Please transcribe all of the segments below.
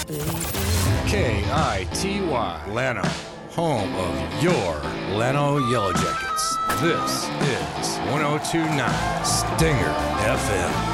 KITY Leno, home of your Leno Yellow Jackets. This is 102.9 Stinger FM.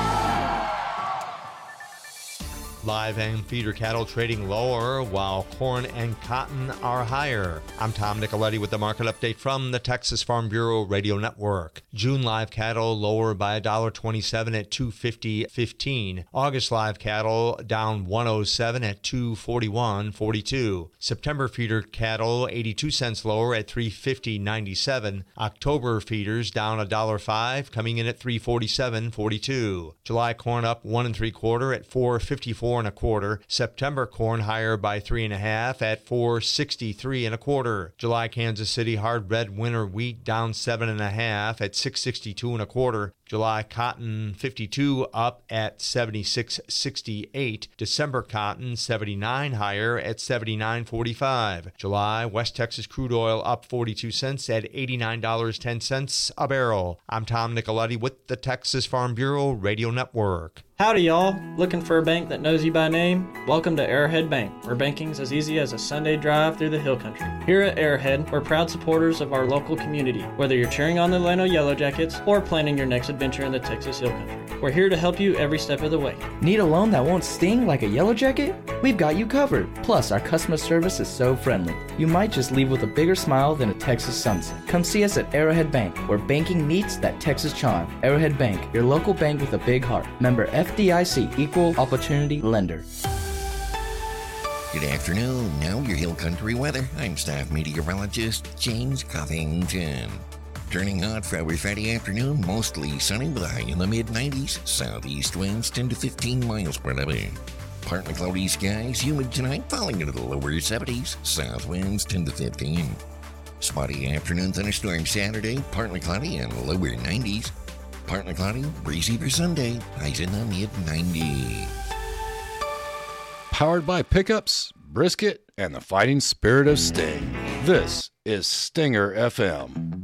Live and feeder cattle trading lower while corn and cotton are higher. I'm Tom Nicoletti with the market update from the Texas Farm Bureau Radio Network. June live cattle lower by $1.27 at $250.15. August live cattle down $1.07 at $241.42. September feeder cattle 82 cents lower at $350.97. October feeders down $1.05, coming in at $347.42. July corn up 1 3/4 at $454 1/4. September corn higher by 3 1/2 at $463 1/4. July Kansas City hard red winter wheat down 7 1/2 at $662 1/4. July cotton 52 up at 76.68. December cotton 79 higher at 79.45. July West Texas crude oil up 42 cents at $89.10 a barrel. I'm Tom Nicoletti with the Texas Farm Bureau Radio Network. Howdy y'all, looking for a bank that knows you by name? Welcome to Arrowhead Bank, where banking's as easy as a Sunday drive through the hill country. Here at Arrowhead, we're proud supporters of our local community, whether you're cheering on the Leno Yellow Jackets or planning your next adventure in the Texas hill country. We're here to help you every step of the way. Need a loan that won't sting like a Yellow Jacket? We've got you covered. Plus, our customer service is so friendly. You might just leave with a bigger smile than a Texas sunset. Come see us at Arrowhead Bank, where banking meets that Texas charm. Arrowhead Bank, your local bank with a big heart. Member FDIC, Equal Opportunity Lender. Good afternoon. Now your Hill Country weather. I'm staff meteorologist James Covington. Turning hot for our Friday afternoon, mostly sunny with a high in the mid-90s. Southeast winds 10 to 15 miles per hour. Partly cloudy skies, humid tonight, falling into the lower 70s. South winds 10 to 15. Spotty afternoon thunderstorm Saturday, partly cloudy and lower 90s. Partly cloudy, breezy for Sunday, highs in the mid-90s. Powered by pickups, brisket, and the fighting spirit of Sting. This is Stinger FM.